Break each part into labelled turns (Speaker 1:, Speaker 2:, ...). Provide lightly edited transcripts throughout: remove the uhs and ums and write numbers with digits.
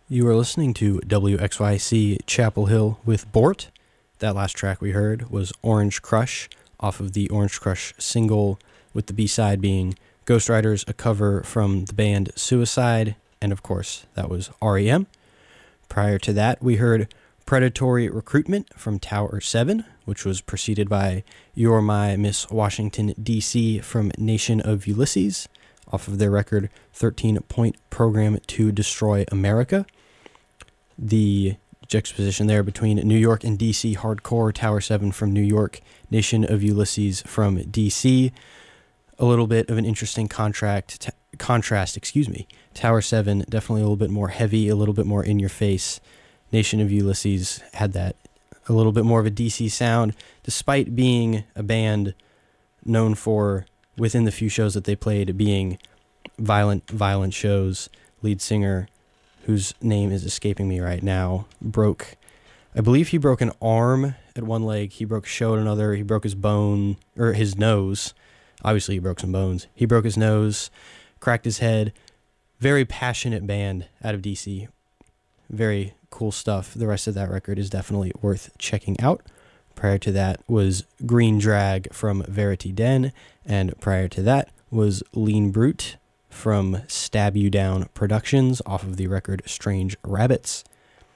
Speaker 1: You are listening to WXYC Chapel Hill with Bort. That last track we heard was Orange Crush off of the Orange Crush single, with the B-side being Ghost Riders, a cover from the band Suicide, and of course that was REM. Prior to that we heard Predatory Recruitment from Tower 7, which was preceded by You're My Miss Washington DC from Nation of Ulysses, off of their record 13-Point Program to Destroy America. The juxtaposition there between New York and DC hardcore, Tower 7 from New York, Nation of Ulysses from DC. A little bit of an interesting contrast. Tower 7, definitely a little bit more heavy, a little bit more in your face. Nation of Ulysses had that a little bit more of a DC sound, despite being a band known for, within the few shows that they played, being violent shows. Lead singer, whose name is escaping me right now, I believe he broke an arm at one leg, he broke a show at another, he broke his bone, or his nose. Obviously he broke some bones. He broke his nose, cracked his head. Very passionate band out of DC. Very cool stuff. The rest of that record is definitely worth checking out. Prior to that was Green Drag from Verity Den, and prior to that was Lean Brute from Stab You Down Productions off of the record Strange Rabbits.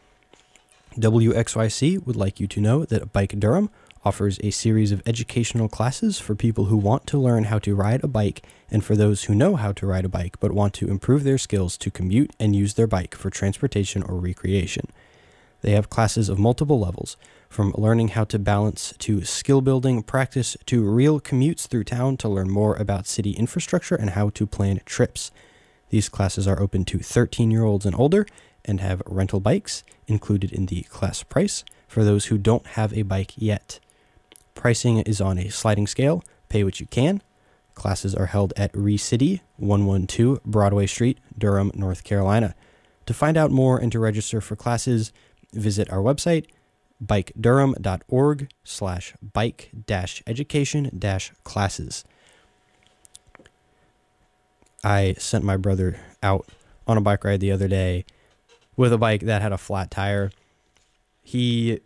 Speaker 1: WXYC would like you to know that Bike Durham offers a series of educational classes for people who want to learn how to ride a bike and for those who know how to ride a bike but want to improve their skills to commute and use their bike for transportation or recreation. They have classes of multiple levels, from learning how to balance to skill building practice to real commutes through town to learn more about city infrastructure and how to plan trips. These classes are open to 13-year-olds and older and have rental bikes included in the class price for those who don't have a bike yet. Pricing is on a sliding scale, pay what you can. Classes are held at ReCity, 112 Broadway Street, Durham, North Carolina. To find out more and to register for classes, visit our website, bikedurham.org/bike-education-classes. I sent my brother out on a bike ride the other day with a bike that had a flat tire. His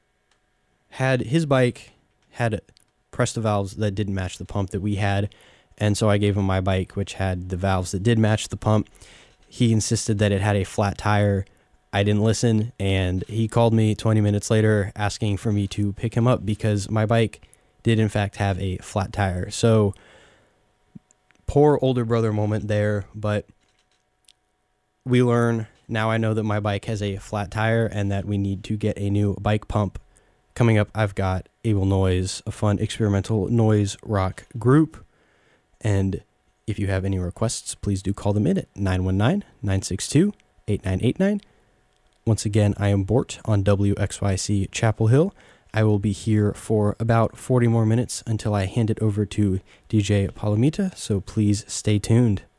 Speaker 1: bike had pressed the valves that didn't match the pump that we had, and so I gave him my bike, which had the valves that did match the pump. He insisted that it had a flat tire. I didn't listen, and he called me 20 minutes later asking for me to pick him up because my bike did in fact have a flat tire. So, poor older brother moment there, but we learn. Now I know that my bike has a flat tire and that we need to get a new bike pump. Coming up, I've got Able Noise, a fun experimental noise rock group. And if you have any requests, please do call them in at 919-962-8989. Once again, I am Bort on WXYC Chapel Hill. I will be here for about 40 more minutes until I hand it over to DJ Palomita, so please stay tuned.